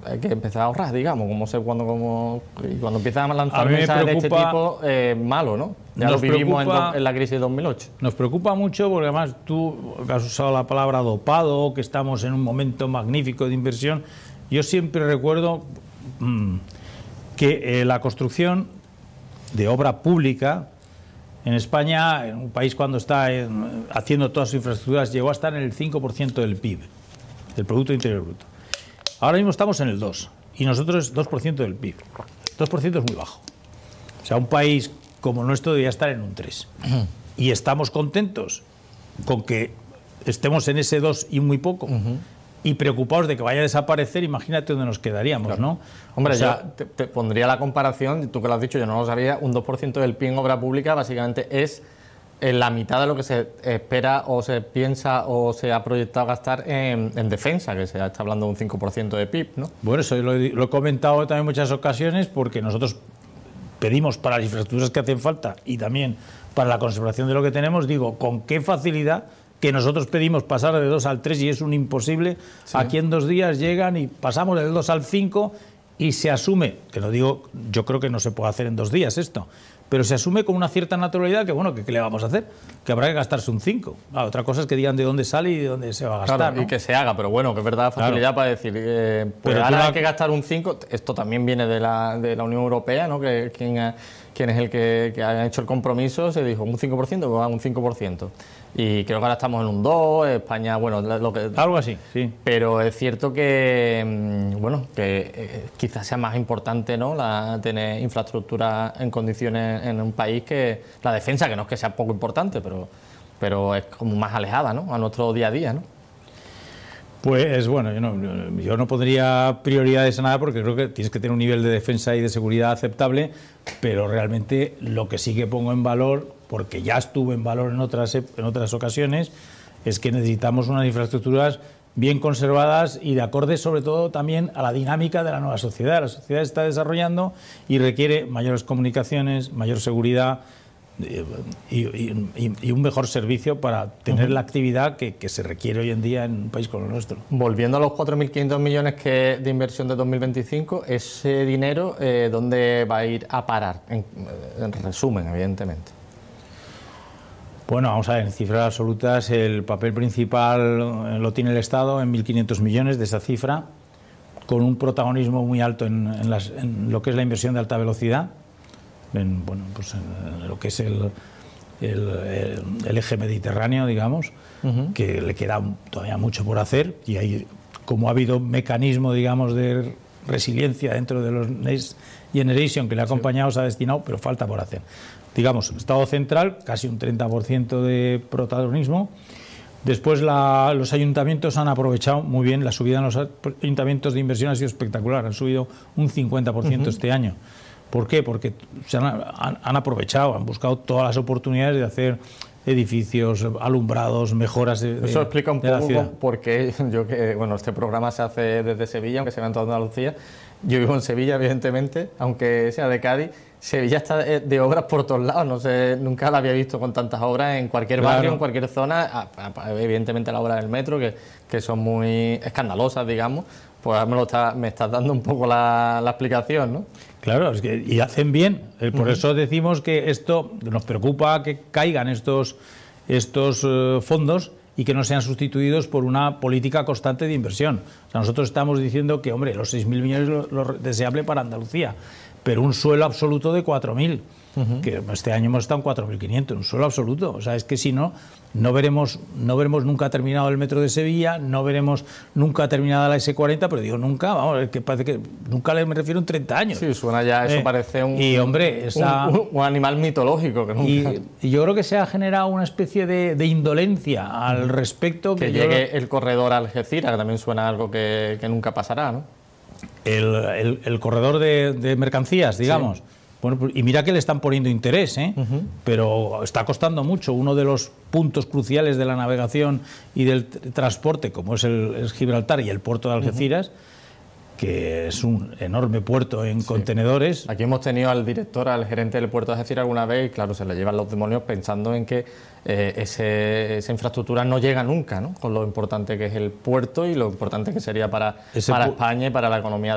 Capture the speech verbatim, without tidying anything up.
hay que empezar a ahorrar, digamos, como sé cuando como cuando empiezan a lanzar a mensajes de este tipo, eh, malo, ¿no? Ya lo vivimos en, do, en la crisis de dos mil ocho. Nos preocupa mucho porque además tú has usado la palabra dopado, que estamos en un momento magnífico de inversión. Yo siempre recuerdo mmm, que eh, la construcción de obra pública en España, en un país cuando está en, haciendo todas sus infraestructuras, llegó a estar en el cinco por ciento del P I B, del Producto Interior Bruto. Ahora mismo estamos en el dos por ciento y nosotros es dos por ciento del P I B. dos por ciento es muy bajo. O sea, un país como el nuestro debería estar en un tres. Y estamos contentos con que estemos en ese dos y muy poco. Uh-huh. Y preocupados de que vaya a desaparecer, imagínate dónde nos quedaríamos, claro. ¿no? Hombre, o sea, yo te, te pondría la comparación, tú que lo has dicho, yo no lo sabía, un dos por ciento del P I B en obra pública básicamente es la mitad de lo que se espera o se piensa o se ha proyectado gastar en, en defensa, que se está hablando de un cinco por ciento de P I B, ¿no? Bueno, eso lo he, lo he comentado también en muchas ocasiones porque nosotros pedimos para las infraestructuras que hacen falta y también para la conservación de lo que tenemos, digo, con qué facilidad que nosotros pedimos pasar de dos al tres y es un imposible, sí. Aquí en dos días llegan y pasamos del dos al cinco y se asume, que no digo, yo creo que no se puede hacer en dos días esto, pero se asume con una cierta naturalidad que, bueno, que ¿qué le vamos a hacer? Que habrá que gastarse un cinco. Ah, otra cosa es que digan de dónde sale y de dónde se va a gastar. Claro, ¿no? Y que se haga, pero bueno, que es verdad la facilidad claro. para decir, eh, pues pero ahora la... hay que gastar un cinco, esto también viene de la, de la Unión Europea, ¿no? Que quien, ha, quien es el que, que ha hecho el compromiso, se dijo un cinco por ciento, pues va un cinco por ciento. Y creo que ahora estamos en un dos, España, bueno, lo que... Algo así, sí. Pero es cierto que, bueno, que eh, quizás sea más importante, ¿no?, la, tener infraestructura en condiciones en un país que la defensa, que no es que sea poco importante, pero, pero es como más alejada, ¿no?, a nuestro día a día, ¿no? Pues bueno, yo no, yo no pondría prioridades a nada porque creo que tienes que tener un nivel de defensa y de seguridad aceptable, pero realmente lo que sí que pongo en valor, porque ya estuvo en valor en otras, en otras ocasiones, es que necesitamos unas infraestructuras bien conservadas y de acorde sobre todo también a la dinámica de la nueva sociedad. La sociedad está desarrollando y requiere mayores comunicaciones, mayor seguridad y, y, y un mejor servicio para tener uh-huh. la actividad que, que se requiere hoy en día en un país como el nuestro. Volviendo a los cuatro mil quinientos millones que de inversión de dos mil veinticinco, ese dinero, eh, ¿dónde va a ir a parar? En, en resumen, evidentemente. Bueno, vamos a ver, en cifras absolutas el papel principal lo tiene el Estado en mil quinientos millones de esa cifra, con un protagonismo muy alto en, en, las, en lo que es la inversión de alta velocidad, en, bueno, pues en lo que es el, el, el, el eje mediterráneo, digamos, uh-huh. que le queda todavía mucho por hacer y hay, como ha habido mecanismo, digamos, de resiliencia dentro de los Next Generation que le ha acompañado, sí. se ha destinado, pero falta por hacer. Digamos, Estado central, casi un treinta por ciento de protagonismo. Después la, los ayuntamientos han aprovechado muy bien, la subida en los ayuntamientos de inversión ha sido espectacular, han subido un cincuenta por ciento uh-huh. este año. ¿Por qué? Porque se han, han, han aprovechado, han buscado todas las oportunidades de hacer edificios, alumbrados, mejoras de, de Eso explica un de poco por qué yo que, bueno, este programa se hace desde Sevilla, aunque se ve en toda Andalucía. Yo vivo en Sevilla, evidentemente, aunque sea de Cádiz. Sevilla está de obras por todos lados, no sé, nunca la había visto con tantas obras en cualquier barrio, claro. en cualquier zona, evidentemente las obras del metro, que, que son muy escandalosas, digamos, pues me, lo está, me estás dando un poco la, la explicación, ¿no? Claro, es que, y hacen bien, por uh-huh. eso decimos que esto, nos preocupa que caigan estos, estos uh, fondos y que no sean sustituidos por una política constante de inversión. O sea, nosotros estamos diciendo que, hombre, los seis mil millones lo, lo deseable para Andalucía, pero un suelo absoluto de cuatro mil, uh-huh. que este año hemos estado en cuatro mil quinientos, un suelo absoluto. O sea, es que si no, no veremos, no veremos nunca terminado el metro de Sevilla, no veremos nunca terminada la ese cuarenta, pero digo nunca, vamos, es que parece que nunca le me refiero en treinta años. Sí, suena ya, eso eh, parece un, y, hombre, esa, un, un animal mitológico. Que nunca... y, y yo creo que se ha generado una especie de, de indolencia al respecto. Que, que llegue yo... el corredor a Algeciras, que también suena algo que, que nunca pasará, ¿no? El, el, el corredor de, de mercancías, digamos. Sí. Bueno, y mira que le están poniendo interés, ¿eh? Uh-huh. Pero está costando mucho. Uno de los puntos cruciales de la navegación y del transporte, como es el, el Gibraltar y el puerto de Algeciras, uh-huh. que es un enorme puerto en sí. contenedores. Aquí hemos tenido al director, al gerente del puerto de Algeciras alguna vez y claro, se le llevan los demonios pensando en que eh, ese, esa infraestructura no llega nunca, ¿no? Con lo importante que es el puerto y lo importante que sería para, para pu- España y para la economía.